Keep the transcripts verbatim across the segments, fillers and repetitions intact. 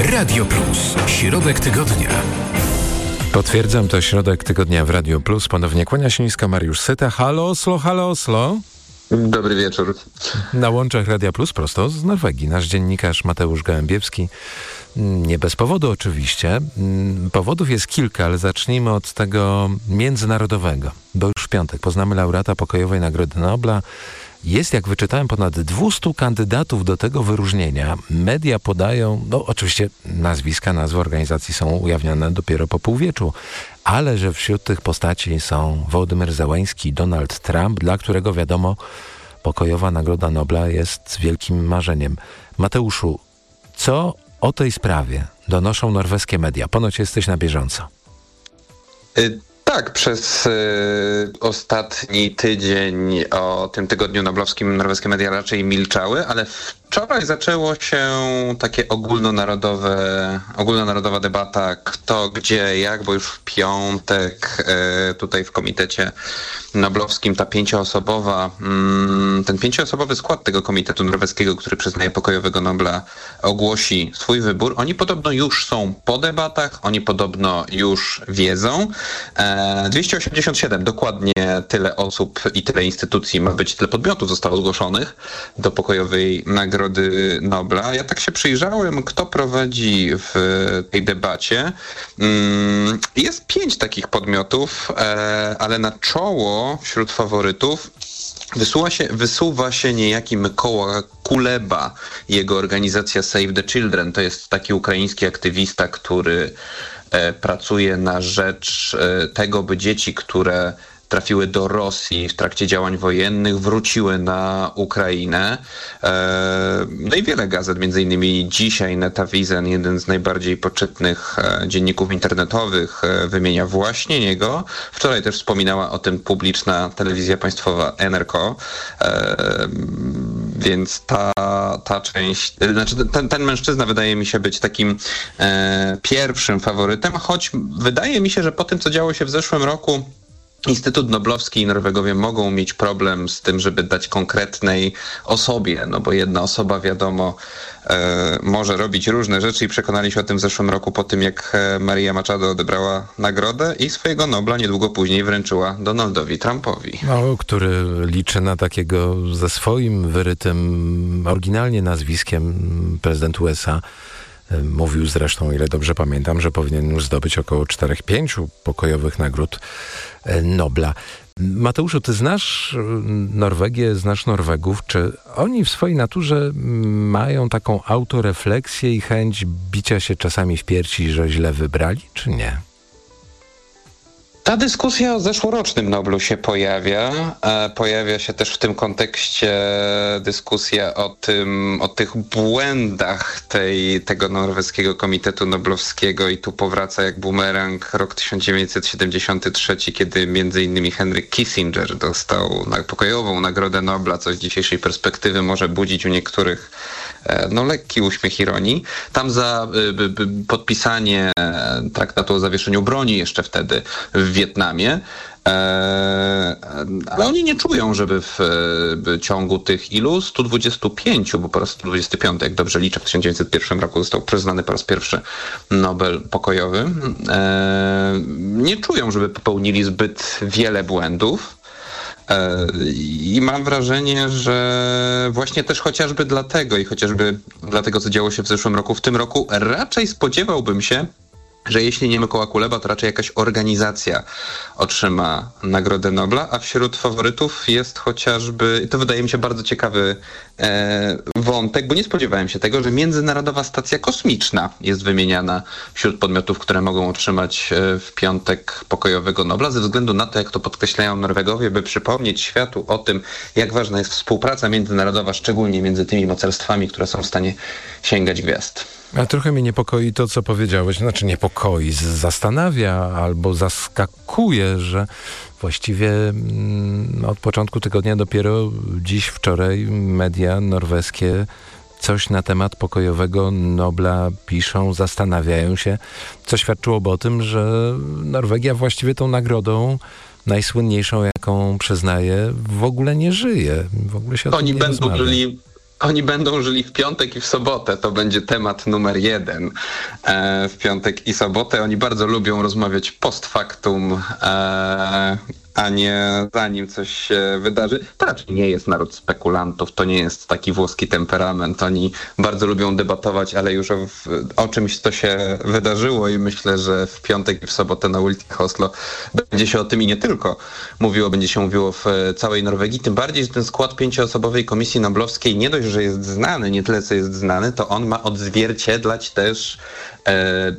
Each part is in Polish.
Radio Plus. Środek tygodnia. Potwierdzam, to środek tygodnia w Radio Plus. Ponownie kłania się nisko Mariusz Syta. Halo Oslo, halo Oslo. Dobry wieczór. Na łączach Radia Plus prosto z Norwegii. Nasz dziennikarz Mateusz Gołębiewski. Nie bez powodu oczywiście. Powodów jest kilka, ale zacznijmy od tego międzynarodowego. Bo już w piątek poznamy laureata Pokojowej Nagrody Nobla. Jest, jak wyczytałem, ponad dwieście kandydatów do tego wyróżnienia. Media podają, no oczywiście nazwiska, nazwy organizacji są ujawniane dopiero po półwieczu, ale że wśród tych postaci są Wołodymyr Zełański, Donald Trump, dla którego wiadomo, Pokojowa Nagroda Nobla jest wielkim marzeniem. Mateuszu, co o tej sprawie donoszą norweskie media? Ponoć jesteś na bieżąco. Y- Tak, przez y, ostatni tydzień o tym tygodniu noblowskim norweskie media raczej milczały, ale wczoraj zaczęło się takie ogólnonarodowe, ogólnonarodowa debata kto, gdzie, jak, bo już w piątek y, tutaj w komitecie noblowskim ta pięcioosobowa, mm, ten pięcioosobowy skład tego komitetu norweskiego, który przyznaje Pokojowego Nobla, ogłosi swój wybór. Oni podobno już są po debatach, oni podobno już wiedzą. E, dwieście osiemdziesiąt siedem, dokładnie tyle osób i tyle instytucji ma być, tyle podmiotów zostało zgłoszonych do Pokojowej Nagrody Nobla. Ja tak się przyjrzałem, kto prowadzi w tej debacie. Mm, jest pięć takich podmiotów, e, ale na czoło wśród faworytów Wysuwa się, wysuwa się niejaki Mykoła Kuleba, jego organizacja Save the Children. To jest taki ukraiński aktywista, który e, pracuje na rzecz e, tego, by dzieci, które trafiły do Rosji w trakcie działań wojennych, wróciły na Ukrainę. No i wiele gazet, między innymi dzisiaj Netavisen, jeden z najbardziej poczytnych dzienników internetowych, wymienia właśnie niego. Wczoraj też wspominała o tym publiczna telewizja państwowa N R K. Więc ta, ta część, znaczy ten, ten mężczyzna wydaje mi się być takim e, pierwszym faworytem, choć wydaje mi się, że po tym, co działo się w zeszłym roku, Instytut Noblowski i Norwegowie mogą mieć problem z tym, żeby dać konkretnej osobie, no bo jedna osoba, wiadomo, e, może robić różne rzeczy i przekonali się o tym w zeszłym roku po tym, jak Maria Machado odebrała nagrodę i swojego Nobla niedługo później wręczyła Donaldowi Trumpowi. No, który liczy na takiego ze swoim wyrytym oryginalnie nazwiskiem prezydent U S A. Mówił zresztą, ile dobrze pamiętam, że powinien już zdobyć około czterech pięciu pokojowych nagród Nobla. Mateuszu, ty znasz Norwegię, znasz Norwegów. Czy oni w swojej naturze mają taką autorefleksję i chęć bicia się czasami w piersi, że źle wybrali, czy nie? Ta dyskusja o zeszłorocznym Noblu się pojawia. Pojawia się też w tym kontekście dyskusja o tym, o tych błędach tej, tego norweskiego komitetu noblowskiego i tu powraca jak bumerang rok tysiąc dziewięćset siedemdziesiąty trzeci, kiedy między innymi Henry Kissinger dostał pokojową Nagrodę Nobla, co z dzisiejszej perspektywy może budzić u niektórych no lekki uśmiech ironii. Tam za y, y, podpisanie traktatu o zawieszeniu broni jeszcze wtedy w Wietnamie. E, ale oni nie czują, żeby w, w ciągu tych ilu? stu dwudziestu pięciu, bo po raz stu dwudziesty piąty, jak dobrze liczę, w tysiąc dziewięćset pierwszym roku został przyznany po raz pierwszy Nobel pokojowy. E, nie czują, żeby popełnili zbyt wiele błędów. I mam wrażenie, że właśnie też chociażby dlatego i chociażby dlatego, co działo się w zeszłym roku, w tym roku raczej spodziewałbym się, że jeśli nie Mykoła Kuleba, to raczej jakaś organizacja otrzyma Nagrodę Nobla, a wśród faworytów jest chociażby, to wydaje mi się bardzo ciekawy e, wątek, bo nie spodziewałem się tego, że Międzynarodowa Stacja Kosmiczna jest wymieniana wśród podmiotów, które mogą otrzymać e, w piątek Pokojowego Nobla, ze względu na to, jak to podkreślają Norwegowie, by przypomnieć światu o tym, jak ważna jest współpraca międzynarodowa, szczególnie między tymi mocarstwami, które są w stanie sięgać gwiazd. A trochę mnie niepokoi to, co powiedziałeś. Znaczy niepokoi, zastanawia albo zaskakuje, że właściwie mm, od początku tygodnia dopiero dziś, wczoraj media norweskie coś na temat Pokojowego Nobla piszą, zastanawiają się, co świadczyłoby o tym, że Norwegia właściwie tą nagrodą najsłynniejszą, jaką przyznaje, w ogóle nie żyje. W ogóle się o Oni tym nie będą rozmawia. byli oni będą żyli w piątek i w sobotę. To będzie temat numer jeden. E, w piątek i sobotę. Oni bardzo lubią rozmawiać post factum, e, a nie zanim coś się wydarzy. To raczej nie jest naród spekulantów, to nie jest taki włoski temperament. Oni bardzo lubią debatować, ale już o, o czymś, co się wydarzyło i myślę, że w piątek i w sobotę na ulicach Oslo będzie się o tym i nie tylko mówiło, będzie się mówiło w całej Norwegii. Tym bardziej, że ten skład pięcioosobowej Komisji Noblowskiej nie dość, że jest znany, nie tyle co jest znany, to on ma odzwierciedlać też e,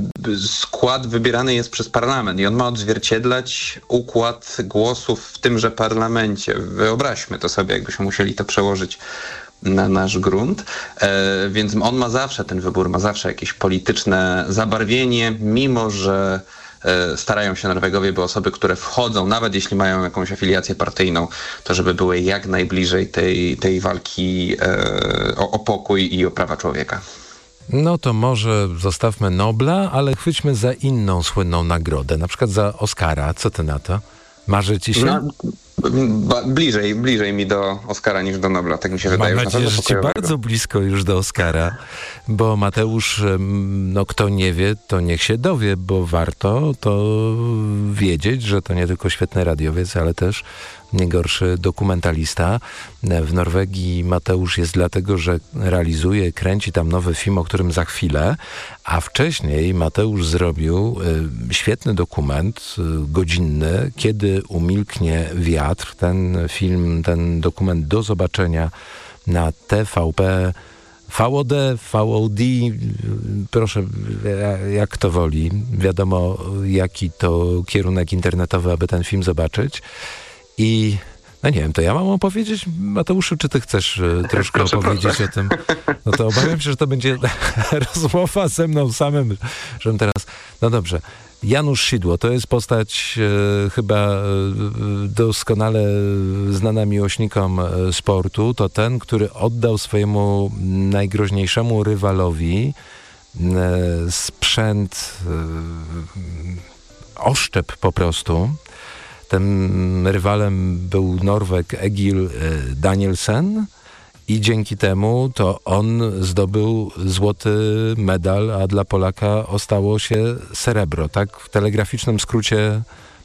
skład wybierany jest przez parlament i on ma odzwierciedlać układ głosów w tymże parlamencie. Wyobraźmy to sobie, jakbyśmy musieli to przełożyć na nasz grunt. E, więc on ma zawsze, ten wybór ma zawsze jakieś polityczne zabarwienie, mimo że e, starają się Norwegowie, by osoby, które wchodzą, nawet jeśli mają jakąś afiliację partyjną, to żeby były jak najbliżej tej, tej walki e, o, o pokój i o prawa człowieka. No to może zostawmy Nobla, ale chwyćmy za inną słynną nagrodę, na przykład za Oscara. Co ty na to? Marzy ci się? No, ba- bliżej, bliżej mi do Oscara niż do Nobla, tak mi się wydaje. Mam nadzieję, że ci bardzo blisko już do Oscara, bo Mateusz, no kto nie wie, to niech się dowie, bo warto to wiedzieć, że to nie tylko świetny radiowiec, ale też nie gorszy dokumentalista. W Norwegii Mateusz jest dlatego, że realizuje, kręci tam nowy film, o którym za chwilę, a wcześniej Mateusz zrobił y, świetny dokument, y, godzinny, Kiedy umilknie wiatr. Ten film, ten dokument do zobaczenia na T V P, V O D, V O D, proszę, jak kto woli. Wiadomo, jaki to kierunek internetowy, aby ten film zobaczyć. I no nie wiem, to ja mam opowiedzieć, Mateuszu, czy ty chcesz y, troszkę proszę, opowiedzieć proszę. o tym? No to obawiam się, że to będzie rozmowa ze mną samym, żebym teraz... No dobrze. Janusz Szydło to jest postać e, chyba e, doskonale znana miłośnikom e, sportu. To ten, który oddał swojemu najgroźniejszemu rywalowi e, sprzęt, e, oszczep po prostu. Tym rywalem był Norweg Egil Danielsen i dzięki temu to on zdobył złoty medal, a dla Polaka ostało się srebro. Tak w telegraficznym skrócie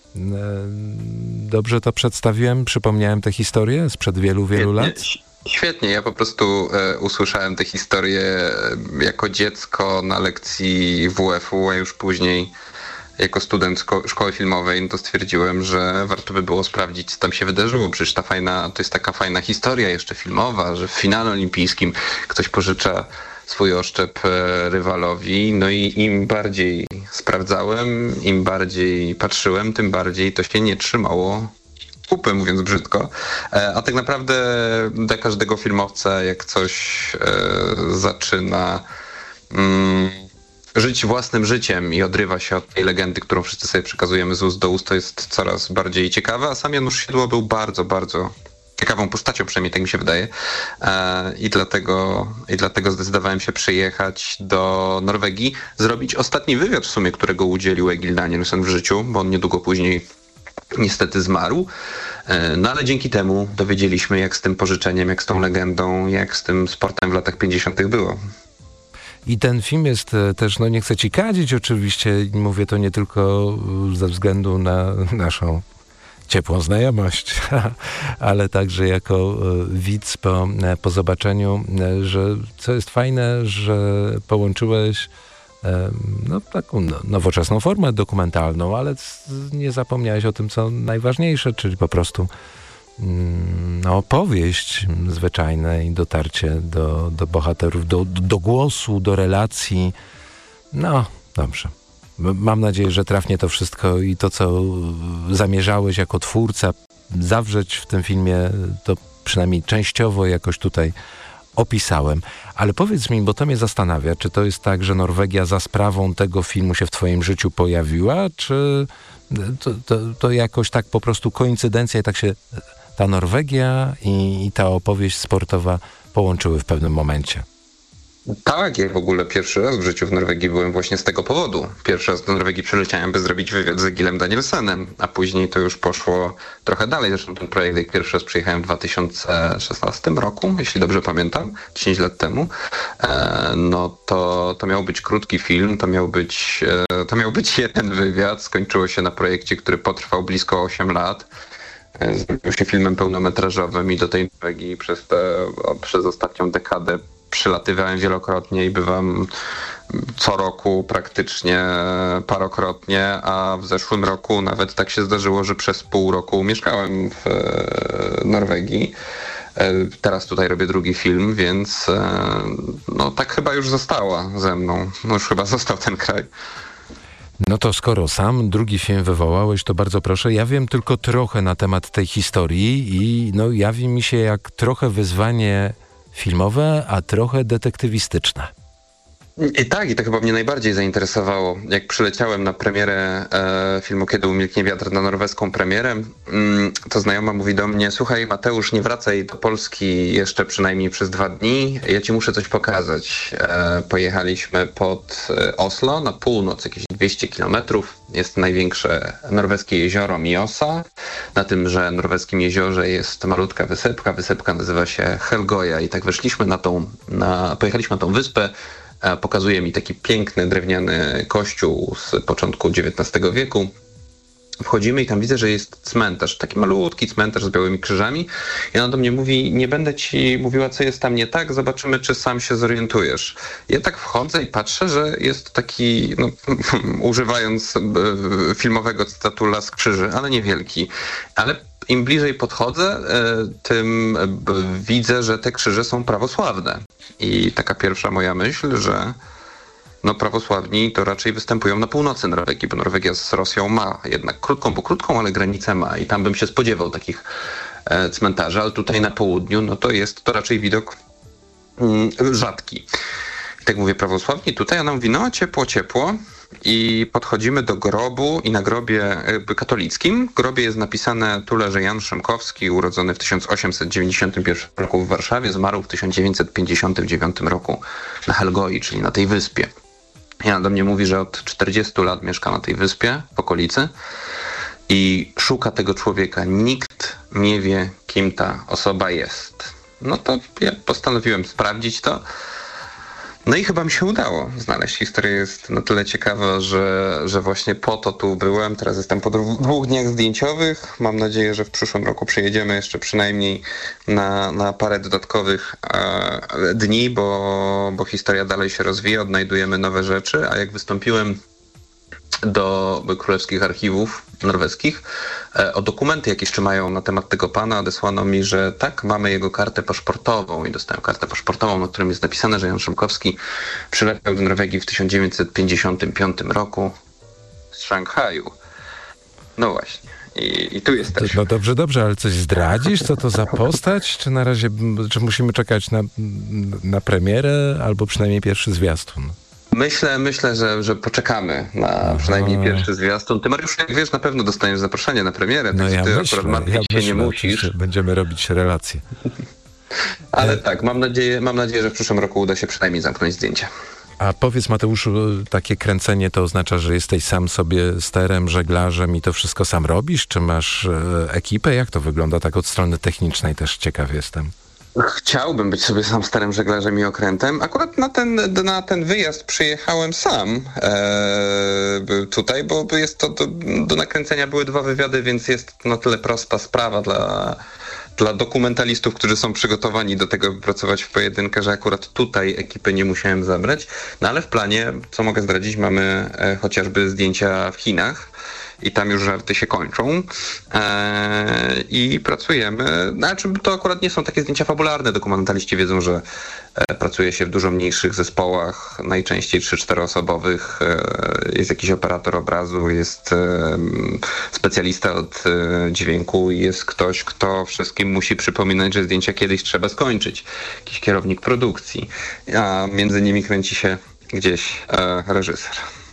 dobrze to przedstawiłem? Przypomniałem tę historię sprzed wielu, wielu lat? Świetnie, ja po prostu e, usłyszałem tę historię jako dziecko na lekcji W F-u, a już później jako student szko- szkoły filmowej, no to stwierdziłem, że warto by było sprawdzić, co tam się wydarzyło. Przecież ta fajna, to jest taka fajna historia jeszcze filmowa, że w finale olimpijskim ktoś pożycza swój oszczep e, rywalowi. No i im bardziej sprawdzałem, im bardziej patrzyłem, tym bardziej to się nie trzymało kupy, mówiąc brzydko. E, a tak naprawdę dla każdego filmowca, jak coś e, zaczyna... Mm, żyć własnym życiem i odrywa się od tej legendy, którą wszyscy sobie przekazujemy z ust do ust, to jest coraz bardziej ciekawe, a sam Janusz Szydło był bardzo, bardzo ciekawą postacią, przynajmniej tak mi się wydaje. I dlatego, i dlatego zdecydowałem się przyjechać do Norwegii, zrobić ostatni wywiad w sumie, którego udzielił Egil Danielsen w życiu, bo on niedługo później niestety zmarł. No ale dzięki temu dowiedzieliśmy, jak z tym pożyczeniem, jak z tą legendą, jak z tym sportem w latach pięćdziesiątych było. I ten film jest też, no nie chcę ci kadzić oczywiście, mówię to nie tylko ze względu na naszą ciepłą znajomość, ale także jako widz po, po zobaczeniu, że co jest fajne, że połączyłeś no, taką nowoczesną formę dokumentalną, ale nie zapomniałeś o tym, co najważniejsze, czyli po prostu no, opowieść zwyczajna i dotarcie do, do bohaterów, do, do głosu, do relacji. No, dobrze. Mam nadzieję, że trafnie to wszystko i to, co zamierzałeś jako twórca zawrzeć w tym filmie, to przynajmniej częściowo jakoś tutaj opisałem. Ale powiedz mi, bo to mnie zastanawia, czy to jest tak, że Norwegia za sprawą tego filmu się w twoim życiu pojawiła, czy to, to, to jakoś tak po prostu koincydencja i tak się ta Norwegia i, i ta opowieść sportowa połączyły w pewnym momencie? Tak, ja w ogóle pierwszy raz w życiu w Norwegii byłem właśnie z tego powodu. Pierwszy raz do Norwegii przyleciałem, by zrobić wywiad z Egilem Danielsenem, a później to już poszło trochę dalej. Zresztą ten projekt, jak pierwszy raz przyjechałem w dwa tysiące szesnastym roku, jeśli dobrze pamiętam, dziesięć lat temu, no to, to miał być krótki film, to miał być, to miał być jeden wywiad. Skończyło się na projekcie, który potrwał blisko osiem lat. Zrobił się filmem pełnometrażowym i do tej Norwegii przez, te, przez ostatnią dekadę przylatywałem wielokrotnie i bywam co roku praktycznie parokrotnie, a w zeszłym roku nawet tak się zdarzyło, że przez pół roku mieszkałem w Norwegii. Teraz tutaj robię drugi film, więc no tak chyba już została ze mną. No już chyba został ten kraj. No to skoro sam drugi film wywołałeś, to bardzo proszę. Ja wiem tylko trochę na temat tej historii i no jawi mi się jak trochę wyzwanie filmowe, a trochę detektywistyczne. I tak, i to chyba mnie najbardziej zainteresowało. Jak przyleciałem na premierę e, filmu Kiedy umilknie wiatr, na norweską premierę, mm, to znajoma mówi do mnie: słuchaj Mateusz, nie wracaj do Polski jeszcze przynajmniej przez dwa dni, ja ci muszę coś pokazać. E, pojechaliśmy pod Oslo, na północ, jakieś dwieście kilometrów. Jest największe norweskie jezioro Mjosa. Na tymże norweskim jeziorze jest malutka wysepka. Wysepka nazywa się Helgoja i tak weszliśmy na tą, na, pojechaliśmy na tą wyspę. Pokazuje mi taki piękny, drewniany kościół z początku dziewiętnastego wieku. Wchodzimy i tam widzę, że jest cmentarz, taki malutki cmentarz z białymi krzyżami. I ona do mnie mówi: nie będę ci mówiła, co jest tam nie tak, zobaczymy, czy sam się zorientujesz. Ja tak wchodzę i patrzę, że jest taki, no, używając filmowego cytatu, las krzyży, ale niewielki. Ale im bliżej podchodzę, tym widzę, że te krzyże są prawosławne. I taka pierwsza moja myśl, że no prawosławni to raczej występują na północy Norwegii, bo Norwegia z Rosją ma jednak krótką, bo krótką, ale granicę ma i tam bym się spodziewał takich e, cmentarzy, ale tutaj na południu no to jest to raczej widok mm, rzadki. I tak mówię, prawosławni tutaj, a ona mówi: no ciepło, ciepło. I podchodzimy do grobu i na grobie katolickim, w grobie jest napisane tu leży Jan Szymkowski, urodzony w tysiąc osiemset dziewięćdziesiątym pierwszym roku w Warszawie, zmarł w tysiąc dziewięćset pięćdziesiątym dziewiątym roku na Helgoi, czyli na tej wyspie. Jan do mnie mówi, że od czterdziestu lat mieszka na tej wyspie, w okolicy i szuka tego człowieka. Nikt nie wie, kim ta osoba jest. No to ja postanowiłem sprawdzić to. No i chyba mi się udało znaleźć. Historia jest na tyle ciekawa, że, że właśnie po to tu byłem. Teraz jestem po dwóch dniach zdjęciowych. Mam nadzieję, że w przyszłym roku przyjedziemy jeszcze przynajmniej na, na parę dodatkowych e, dni, bo, bo historia dalej się rozwija, odnajdujemy nowe rzeczy, a jak wystąpiłem do królewskich archiwów norweskich o dokumenty, jakie jeszcze mają na temat tego pana, odesłano mi, że tak, mamy jego kartę paszportową i dostałem kartę paszportową, na którym jest napisane, że Jan Szymkowski przyleciał do Norwegii w tysiąc dziewięćset pięćdziesiątym piątym roku z Szanghaju. No właśnie. I, i tu jesteśmy. No dobrze, dobrze, ale coś zdradzisz? Co to za postać? Czy na razie, czy musimy czekać na, na premierę, albo przynajmniej pierwszy zwiastun? Myślę, myślę, że, że poczekamy na Aha. przynajmniej pierwszy zwiastun. Ty, Mariusz, jak wiesz, na pewno dostaniesz zaproszenie na premierę, no więc ja ty myślę, akurat martwić ja się myślę, nie musisz. Będziemy robić relacje. Ale e... tak, mam nadzieję, mam nadzieję, że w przyszłym roku uda się przynajmniej zamknąć zdjęcia. A powiedz, Mateuszu, takie kręcenie to oznacza, że jesteś sam sobie sterem, żeglarzem i to wszystko sam robisz? Czy masz e, ekipę? Jak to wygląda tak od strony technicznej? Też ciekaw jestem. Chciałbym być sobie sam starym żeglarzem i okrętem. Akurat na ten, na ten wyjazd przyjechałem sam e, tutaj, bo jest to do, do nakręcenia były dwa wywiady, więc jest to na tyle prosta sprawa dla, dla dokumentalistów, którzy są przygotowani do tego, by pracować w pojedynkę, że akurat tutaj ekipy nie musiałem zabrać. No ale w planie, co mogę zdradzić, mamy e, chociażby zdjęcia w Chinach. I tam już żarty się kończą eee, i pracujemy, znaczy to akurat nie są takie zdjęcia fabularne, dokumentaliści wiedzą, że e, pracuje się w dużo mniejszych zespołach, najczęściej trzy cztery osobowych, e, jest jakiś operator obrazu, jest e, specjalista od e, dźwięku i jest ktoś, kto wszystkim musi przypominać, że zdjęcia kiedyś trzeba skończyć, jakiś kierownik produkcji, a między nimi kręci się gdzieś e, reżyser.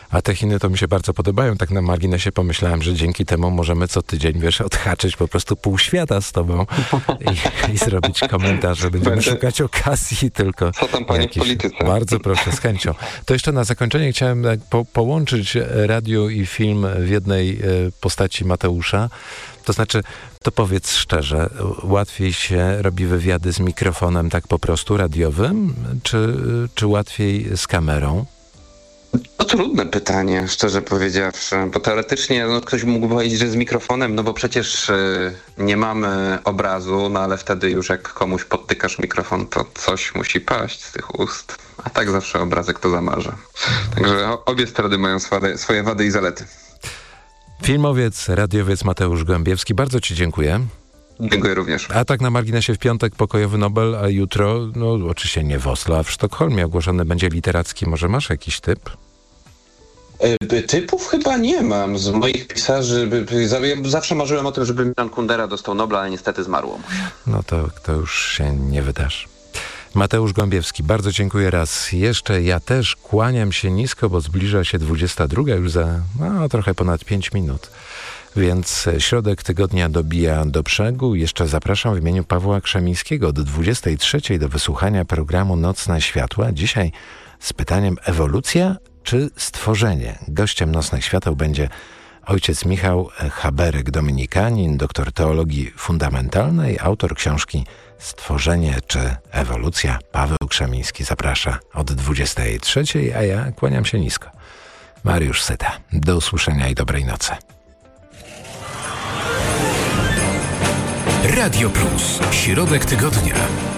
A te Chiny to mi się bardzo podobają. Tak na marginesie pomyślałem, że dzięki temu możemy co tydzień, wiesz, odhaczyć po prostu pół świata z tobą i, i zrobić komentarze. Będziemy Będę... szukać okazji tylko. Co tam, panie jakieś... polityce? Bardzo proszę, z chęcią. To jeszcze na zakończenie chciałem po, połączyć radio i film w jednej postaci Mateusza. To znaczy, to powiedz szczerze, łatwiej się robi wywiady z mikrofonem tak po prostu radiowym, czy, czy łatwiej z kamerą? To trudne pytanie, szczerze powiedziawszy, bo teoretycznie no, ktoś mógł powiedzieć, że z mikrofonem, no bo przecież y, nie mamy obrazu, no ale wtedy już jak komuś podtykasz mikrofon, to coś musi paść z tych ust, a tak zawsze obrazek to zamarza. Także o, obie strony mają swoje, swoje wady i zalety. Filmowiec, radiowiec Mateusz Gołębiewski, bardzo ci dziękuję. Dziękuję również. A tak na marginesie w piątek pokojowy Nobel, a jutro, no oczywiście nie w Oslo, a w Sztokholmie ogłoszony będzie literacki. Może masz jakiś typ? E, typów chyba nie mam. Z moich pisarzy, by, by, zawsze marzyłem o tym, żeby Milan Kundera dostał Nobla, ale niestety zmarło mu się. No to, to już się nie wydarzy. Mateusz Gołębiewski, bardzo dziękuję raz jeszcze. Ja też kłaniam się nisko, bo zbliża się dwudziesta druga już za no, trochę ponad pięć minut. Więc środek tygodnia dobija do brzegu. Jeszcze zapraszam w imieniu Pawła Krzemińskiego do dwudziestej trzeciej do wysłuchania programu Nocne Światła. Dzisiaj z pytaniem ewolucja czy stworzenie? Gościem Nocnych Świateł będzie ojciec Michał Haberek, dominikanin, doktor teologii fundamentalnej, autor książki Stworzenie czy ewolucja. Paweł Krzemiński zaprasza od dwudziestej trzeciej, a ja kłaniam się nisko. Mariusz Syta. Do usłyszenia i dobrej nocy. Radio Plus. Środek tygodnia.